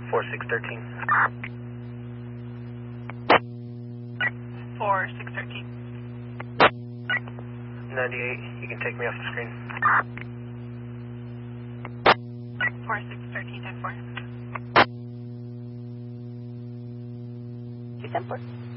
4613. 4613. 98, you can take me off the screen. 4613, 10-4. 2-10-4.